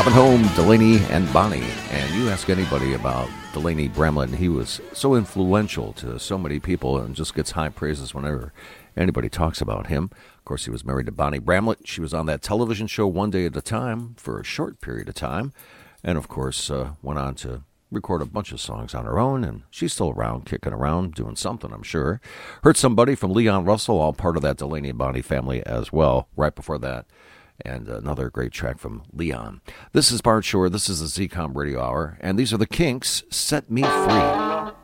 Driving home, Delaney and Bonnie. And you ask anybody about Delaney Bramlett, and he was so influential to so many people and just gets high praises whenever anybody talks about him. Of course, he was married to Bonnie Bramlett. She was on that television show One Day at a Time for a short period of time. And, of course, went on to record a bunch of songs on her own, and she's still around, kicking around, doing something, I'm sure. Heard Somebody from Leon Russell, all part of that Delaney and Bonnie family as well, right before that. And another great track from Leon. This is Bart Shore. This is the ZCOM Radio Hour, and these are the Kinks, Set Me Free.